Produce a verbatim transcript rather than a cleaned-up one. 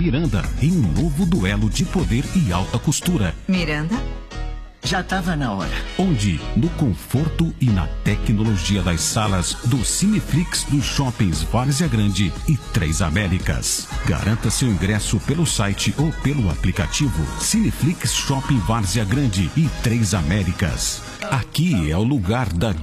Miranda em um novo duelo de poder e alta costura. Miranda? Já estava na hora. Onde, no conforto e na tecnologia das salas do Cineflix dos shoppings Várzea Grande e Três Américas. Garanta seu ingresso pelo site ou pelo aplicativo Cineflix Shopping Várzea Grande e Três Américas. Aqui é o lugar da